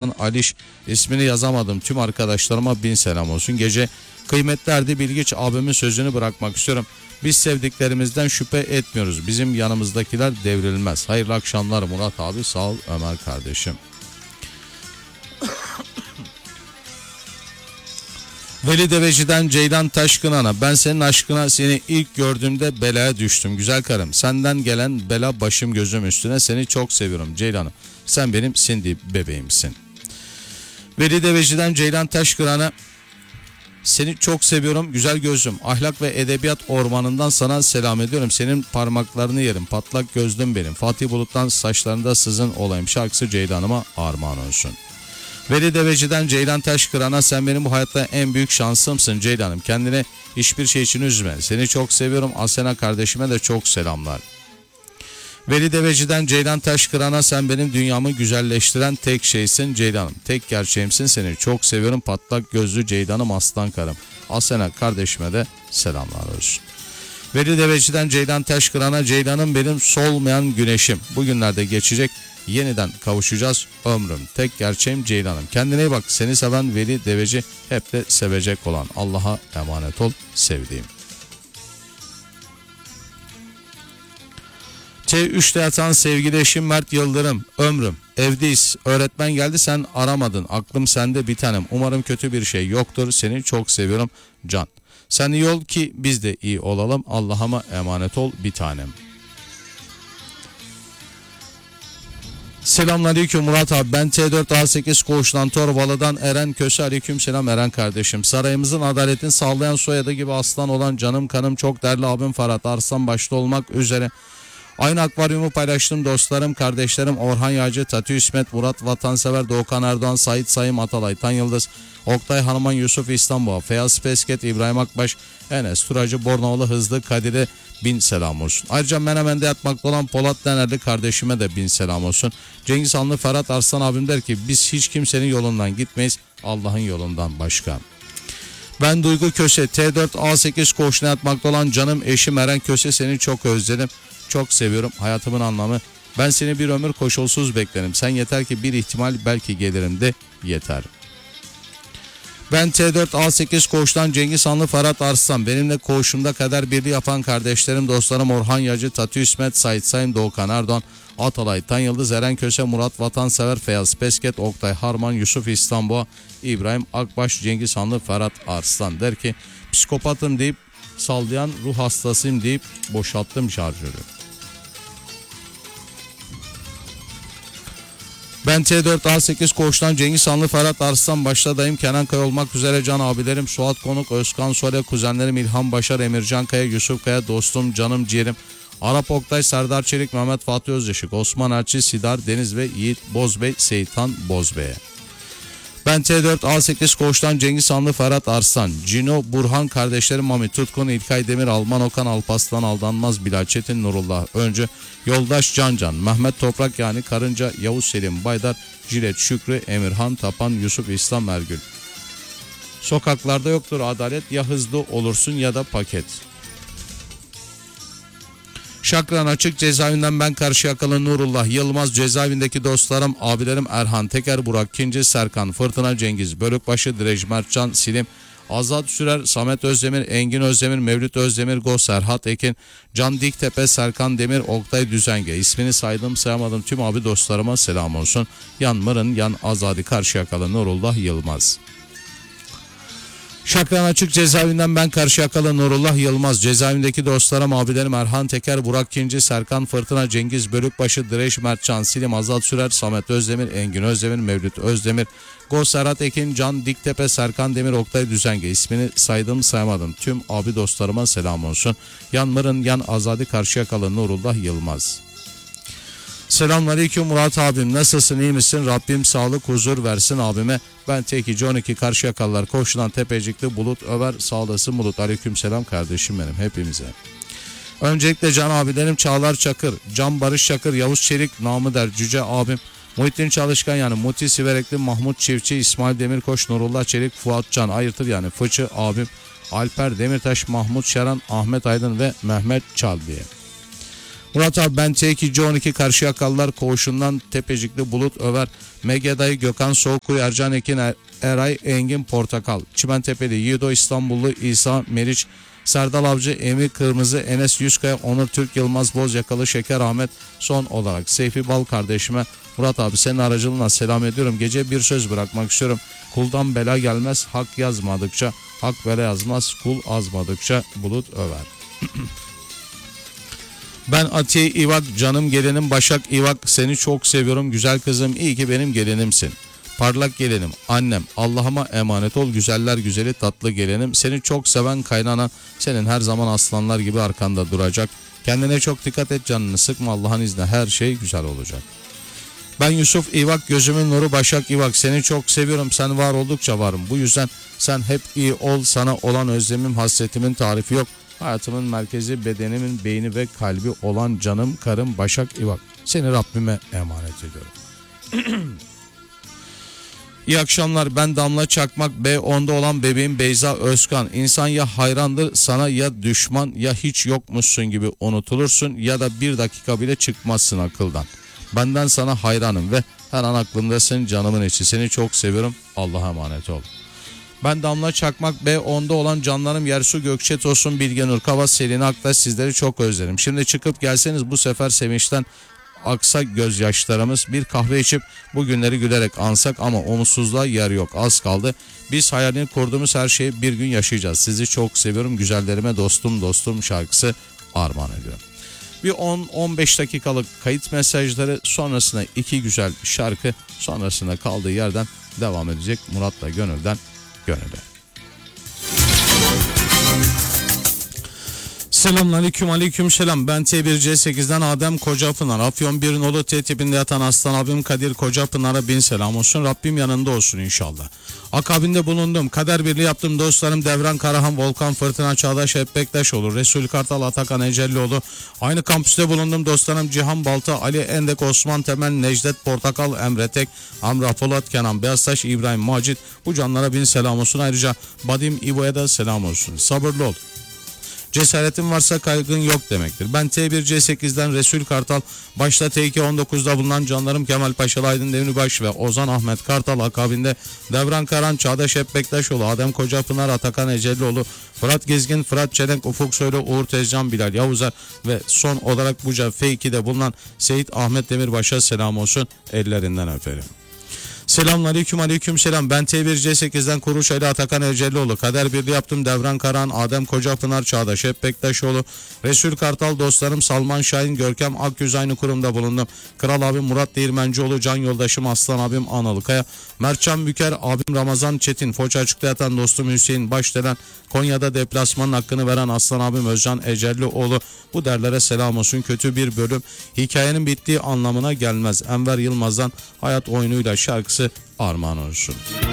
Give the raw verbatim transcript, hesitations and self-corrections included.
Hakan, Aliş, ismini yazamadım tüm arkadaşlarıma bin selam olsun. Gece kıymetli Erdi Bilgiç abimin sözünü bırakmak istiyorum. Biz sevdiklerimizden şüphe etmiyoruz. Bizim yanımızdakiler devrilmez. Hayırlı akşamlar Murat abi, sağ ol Ömer kardeşim. Veli Deveci'den Ceylan Taşkınan'a, ben senin aşkına seni ilk gördüğümde belaya düştüm güzel karım. Senden gelen bela başım gözüm üstüne, seni çok seviyorum Ceylan'ım. Sen benim Cindy bebeğimsin. Veli Deveci'den Ceylan Taşkınan'a, seni çok seviyorum güzel gözüm. Ahlak ve edebiyat ormanından sana selam ediyorum. Senin parmaklarını yerim, patlak gözlüm benim. Fatih Bulut'tan saçlarında sızın olayım şarkısı Ceylan'ıma armağan olsun. Veli Deveci'den Ceylan Taşkıran'a, sen benim bu hayatta en büyük şansımsın Ceylan'ım. Kendine hiçbir şey için üzme. Seni çok seviyorum. Asena kardeşime de çok selamlar. Veli Deveci'den Ceylan Taşkıran'a, sen benim dünyamı güzelleştiren tek şeysin Ceylan'ım. Tek gerçeğimsin, seni çok seviyorum. Patlak gözlü Ceylan'ım, aslan karım. Asena kardeşime de selamlar olsun. Veli Deveci'den Ceylan Taşkıran'a, Ceylan'ım benim solmayan güneşim. Bugünlerde geçecek. Yeniden kavuşacağız ömrüm. Tek gerçeğim Ceylan'ım. Kendine iyi bak. Seni seven Veli Deveci, hep de sevecek olan. Allah'a emanet ol sevdiğim. T üçte yatan sevgili eşim Mert Yıldırım. Ömrüm. Evdeyiz. Öğretmen geldi, sen aramadın. Aklım sende bir tanem. Umarım kötü bir şey yoktur. Seni çok seviyorum Can. Sen iyi ol ki biz de iyi olalım. Allah'ıma emanet ol bir tanem. Selamünaleyküm Murat abi, ben T dört A sekiz Koğuş'tan Torbalı'dan Eren Köse. Aleyküm selam Eren kardeşim. Sarayımızın adaletini sağlayan soyadı gibi aslan olan canım kanım çok değerli abim Ferhat Arslan başta olmak üzere aynı akvaryumu paylaştığım dostlarım, kardeşlerim Orhan Yağcı, Tati İsmet, Murat Vatansever, Doğukan Erdoğan, Sait Sayım, Atalay Tan Yıldız, Oktay Hanıman, Yusuf İstanbul, Feyyaz Pesket, İbrahim Akbaş, Enes Turacı, Bornoğlu Hızlı, Kadir'e bin selam olsun. Ayrıca Menemen'de yatmakta olan Polat Denerli kardeşime de bin selam olsun. Cengiz Hanlı Ferhat Arslan abim der ki, biz hiç kimsenin yolundan gitmeyiz, Allah'ın yolundan başka. Ben Duygu Köse, T dört A sekiz Koğuş'ta yatmakta olan canım eşim Eren Köse, seni çok özledim. Çok seviyorum, hayatımın anlamı. Ben seni bir ömür koşulsuz beklerim. Sen yeter ki bir ihtimal belki gelirim de yeter. Ben T dört A sekiz Koğuş'tan Cengiz Hanlı Ferhat Arslan. Benimle koğuşumda kader birliği yapan kardeşlerim, dostlarım Orhan Yacı, Tati İsmet, Sait Sayın, Doğukan Erdoğan, Atalay Tan Yıldız, Eren Köse, Murat Vatansever, Feyyaz Pesket, Oktay Harman, Yusuf İstanbul, İbrahim Akbaş, Cengiz Hanlı Ferhat Arslan der ki, psikopatım deyip sallayan ruh hastasıyım deyip boşalttım şarjörü. Ben T dört A sekiz Koğuş'tan Cengiz Hanlı Ferhat Arslan başta dayım Kenan Kaya olmak üzere can abilerim Suat Konuk, Özkan Sole, kuzenlerim İlhan Başar, Emircan Kaya, Yusuf Kaya, dostum canım ciğerim Arap Oktay, Serdar Çelik, Mehmet Fatih Özdeşik, Osman Erçi, Sidar Deniz ve Yiğit Bozbey, Seyitan Bozbey'e. Ben T dört A sekiz Koğuş'tan Cengiz Hanlı Ferhat Arslan, Cino Burhan kardeşlerim Mami Tutkun, İlkay Demir, Alman Okan, Alpaslan Aldanmaz, Bilal Çetin, Nurullah Öncü, Yoldaş Cancan, Mehmet Toprak yani Karınca, Yavuz Selim Baydar, Cilet Şükrü, Emirhan Tapan, Yusuf İslam Ergül. Sokaklarda yoktur adalet, ya hızlı olursun ya da paket. Şakran Açık cezaevinden ben Karşıyakalı Nurullah Yılmaz, cezaevindeki dostlarım, abilerim Erhan Teker, Burak Kinci, Serkan Fırtına, Cengiz Bölükbaşı, Direj Mertcan, Silim, Azat Sürer, Samet Özdemir, Engin Özdemir, Mevlüt Özdemir, Go, Serhat Ekin, Can Diktepe, Serkan Demir, Oktay Düzenge. İsmini saydım sayamadım tüm abi dostlarıma selam olsun. Yan Mırın, Yan Azadi Karşıyakalı Nurullah Yılmaz. Şakran Açık cezaevinden ben Karşıyakalı Nurullah Yılmaz, cezaevindeki dostlarım, abilerim Erhan Teker, Burak Kinci, Serkan Fırtına, Cengiz Bölükbaşı, Direş Mertcan, Silim, Azat Sürer, Samet Özdemir, Engin Özdemir, Mevlüt Özdemir, Go, Serhat Ekin, Can Diktepe, Serkan Demir, Oktay Düzenge. İsmini saydım sayamadım tüm abi dostlarıma selam olsun. Yan Mırın, Yan Azadi Karşıyakalı Nurullah Yılmaz. Selamünaleyküm Murat abim, nasılsın, iyi misin? Rabbim sağlık huzur versin abime. Ben Tekici on iki Karşıyakalılar Koğuşu'ndan Tepecikli Bulut Över, sağ olasın Bulut. Aleyküm selam kardeşim benim hepimize. Öncelikle can abilerim Çağlar Çakır, Can Barış Çakır, Yavuz Çelik, namı der Cüce abim, Muhittin Çalışkan yani Muti Siverekli, Mahmut Çiftçi, İsmail Demirkoç, Nurullah Çelik, Fuat Can Ayırtır yani Fıçı abim, Alper Demirtaş, Mahmut Şeran, Ahmet Aydın ve Mehmet Çalbiye. Murat abi ben T iki C on iki Karşıyakalılar Koğuşu'ndan Tepecikli Bulut Över, Mege Dayı, Gökhan Soğukkuyu, Ercan Ekin, Er- Eray Engin Portakal, Çimentepe'li Yiğido, İstanbullu İsa Meriç, Serdal Avcı, Emi Kırmızı, Enes Yüzkaya, Onur Türk, Yılmaz Bozyakalı, Şeker Ahmet, son olarak Seyfi Bal kardeşime Murat abi senin aracılığına selam ediyorum. Gece bir söz bırakmak istiyorum. Kuldan bela gelmez, hak yazmadıkça, hak bela yazmaz, kul azmadıkça. Bulut Över. Ben Atiye İvak, canım gelinim Başak İvak, seni çok seviyorum güzel kızım, iyi ki benim gelinimsin. Parlak gelinim, annem, Allah'ıma emanet ol, güzeller güzeli tatlı gelinim, seni çok seven kaynana, senin her zaman aslanlar gibi arkanda duracak. Kendine çok dikkat et, canını sıkma, Allah'ın izniyle her şey güzel olacak. Ben Yusuf İvak, gözümün nuru Başak İvak, seni çok seviyorum, sen var oldukça varım, bu yüzden sen hep iyi ol, sana olan özlemim hasretimin tarifi yok. Hayatımın merkezi, bedenimin beyni ve kalbi olan canım karım Başak İvak, seni Rabbime emanet ediyorum. İyi akşamlar, ben Damla Çakmak, B onda olan bebeğim Beyza Özkan. İnsan ya hayrandır sana, ya düşman, ya hiç yokmuşsun gibi unutulursun, ya da bir dakika bile çıkmazsın akıldan. Benden sana hayranım ve her an aklımdasın, canımın içi, seni çok seviyorum, Allah'a emanet ol. Ben Damla Çakmak, B onda olan canlarım Yersu Gökçe Tosun, Bilge Nur Kavas, Selin Aktaş, sizleri çok özlerim. Şimdi çıkıp gelseniz bu sefer sevinçten aksa gözyaşlarımız, bir kahve içip bu günleri gülerek ansak ama umutsuzluğa yer yok, az kaldı. Biz hayalini kurduğumuz her şeyi bir gün yaşayacağız. Sizi çok seviyorum, güzellerime dostum dostum şarkısı armağan ediyorum. Bir on on beş dakikalık kayıt mesajları, sonrasında iki güzel şarkı, sonrasında kaldığı yerden devam edecek Murat'la Gönül'den Gönül'e. Selamünaleyküm, aleyküm selam. Ben T bir C sekizden Adem Kocapınar. Afyon bir nolu T tipinde yatan aslan abim Kadir Kocapınar'a bin selam olsun. Rabbim yanında olsun inşallah. Akabinde bulundum. Kader birliği yaptım dostlarım Devran Karahan, Volkan Fırtına, Çağdaş Hep Bektaşoğlu, Resul Kartal, Atakan Ecellioğlu. Aynı kampüste bulundum dostlarım Cihan Balta, Ali Endek, Osman Temel, Necdet Portakal, Emre Tek, Amra Polat, Kenan Beyaztaş, İbrahim Macit. Bu canlara bin selam olsun. Ayrıca Badim İbo'ya da selam olsun. Sabırlı ol. Cesaretin varsa kaygın yok demektir. Ben T bir C sekizden Resul Kartal, başta T iki on dokuzda bulunan canlarım Kemal Paşalı, Aydın Demirbaş ve Ozan Ahmet Kartal, akabinde Devran Karan, Çağdaş Hep Bektaşoğlu, Adem Kocapınar, Atakan Ecellioğlu, Fırat Gezgin, Fırat Çelenk, Ufuk Soylu, Uğur Tezcan, Bilal Yavuzer ve son olarak Buca F iki'de bulunan Seyit Ahmet Demirbaş'a selam olsun, ellerinden öperim. Selamünaleyküm, aleyküm selam. Ben T bir C sekizden Kuruşaylı, Atakan Evcellioğlu, Kader birliği yaptım Devran Karan, Adem Kocapınar, Çağdaş Hep Bektaşoğlu, Resul Kartal, dostlarım Salman Şahin, Görkem Akgüz, aynı kurumda bulundum. Kral abim Murat Değirmencioğlu, can yoldaşım Aslan abim Analıkaya, Mertcan Büker, abim Ramazan Çetin, Foça Açık'ta yatan dostum Hüseyin Başdelen, Konya'da deplasmanın hakkını veren Aslan abim Özcan Ecellioğlu. Bu derlere selam olsun. Kötü bir bölüm hikayenin bittiği anlamına gelmez. Enver Yılmaz'dan Hayat Oyunuyla şarkısı armağan olsun.